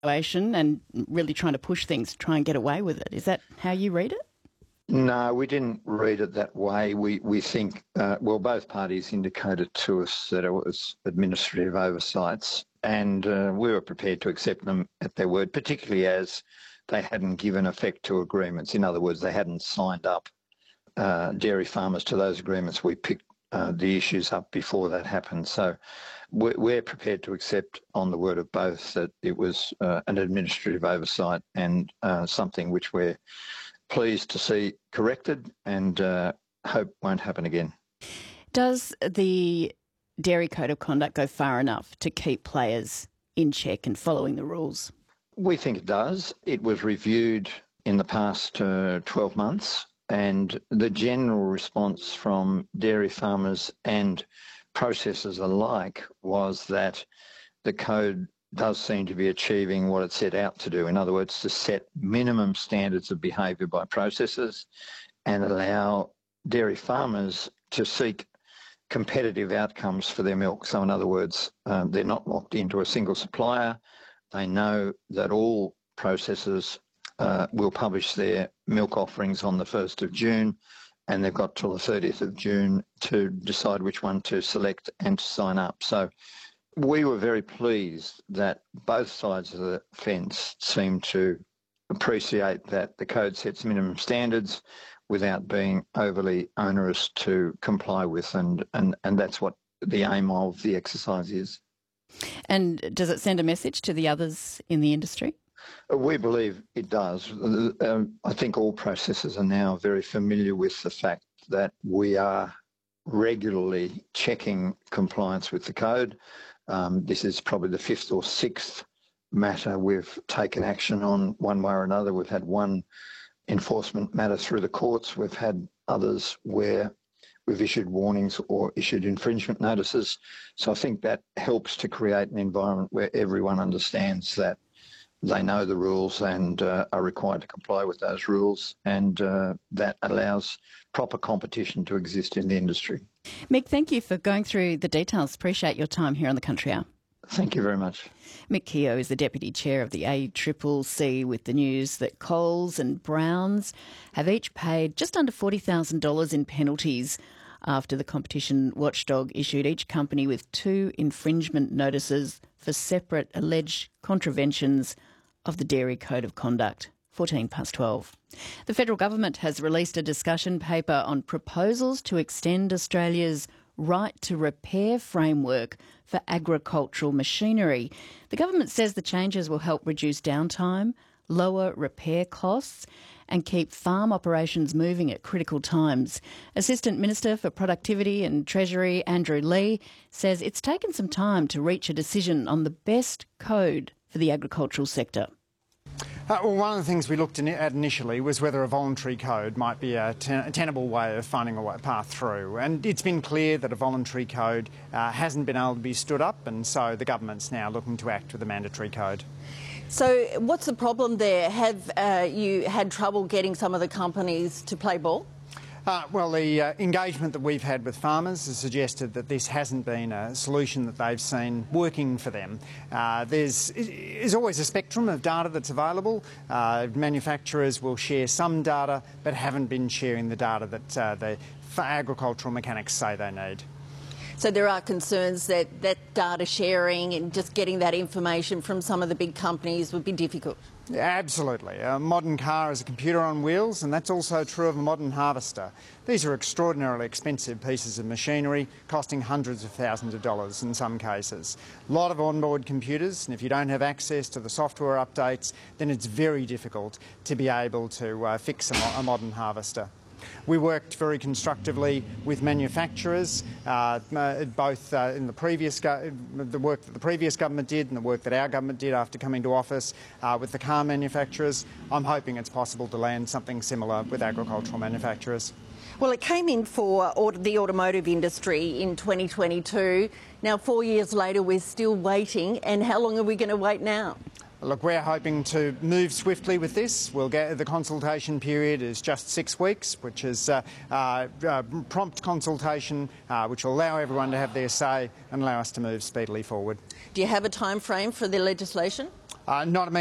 situation and really trying to push things to try and get away with it. Is that how you read it? No, we didn't read it that way. We think, both parties indicated to us that it was administrative oversights, and we were prepared to accept them at their word, particularly as they hadn't given effect to agreements. In other words, they hadn't signed up dairy farmers to those agreements. We picked the issues up before that happened. So we're prepared to accept on the word of both that it was an administrative oversight and something which we're pleased to see corrected and hope won't happen again. Does the Dairy Code of Conduct go far enough to keep players in check and following the rules? We think it does. It was reviewed in the past 12 months, and the general response from dairy farmers and processors alike was that the code does seem to be achieving what it set out to do. In other words, to set minimum standards of behaviour by processors and allow dairy farmers to seek competitive outcomes for their milk. So in other words, they're not locked into a single supplier. They know that all processors will publish their milk offerings on the 1st of June, and they've got till the 30th of June to decide which one to select and to sign up. So we were very pleased that both sides of the fence seemed to appreciate that the code sets minimum standards without being overly onerous to comply with, and that's what the aim of the exercise is. And does it send a message to the others in the industry? We believe it does. I think all processors are now very familiar with the fact that we are regularly checking compliance with the code. This is probably the 5th or 6th matter we've taken action on one way or another. We've had one enforcement matter through the courts. We've had others where we've issued warnings or issued infringement notices. So I think that helps to create an environment where everyone understands that they know the rules and are required to comply with those rules, and that allows proper competition to exist in the industry. Mick, thank you for going through the details. Appreciate your time here on the Country Hour. Thank you very much. Mick Keogh is the Deputy Chair of the ACCC, with the news that Coles and Browns have each paid just under $40,000 in penalties after the competition watchdog issued each company with 2 infringement notices for separate alleged contraventions of the Dairy Code of Conduct. 12:14. The federal government has released a discussion paper on proposals to extend Australia's right to repair framework for agricultural machinery. The government says the changes will help reduce downtime, lower repair costs and keep farm operations moving at critical times. Assistant Minister for Productivity and Treasury, Andrew Leigh, says it's taken some time to reach a decision on the best code for the agricultural sector. One of the things we looked at initially was whether a voluntary code might be a tenable way of finding a path through. And it's been clear that a voluntary code hasn't been able to be stood up, and so the government's now looking to act with a mandatory code. So what's the problem there? Have you had trouble getting some of the companies to play ball? The engagement that we've had with farmers has suggested that this hasn't been a solution that they've seen working for them. There's always a spectrum of data that's available. Manufacturers will share some data but haven't been sharing the data that the agricultural mechanics say they need. So there are concerns that data sharing and just getting that information from some of the big companies would be difficult. Absolutely. A modern car is a computer on wheels, and that's also true of a modern harvester. These are extraordinarily expensive pieces of machinery, costing hundreds of thousands of dollars in some cases. A lot of onboard computers, and if you don't have access to the software updates, then it's very difficult to be able to fix a modern harvester. We worked very constructively with manufacturers, both in the work that the previous government did and the work that our government did after coming to office with the car manufacturers. I'm hoping it's possible to land something similar with agricultural manufacturers. Well, it came in for the automotive industry in 2022. Now, 4 years later, we're still waiting. And how long are we going to wait now? Look, we're hoping to move swiftly with this. We'll get the consultation period is just 6 weeks, which is prompt consultation, which will allow everyone to have their say and allow us to move speedily forward. Do you have a time frame for the legislation? Not immediately.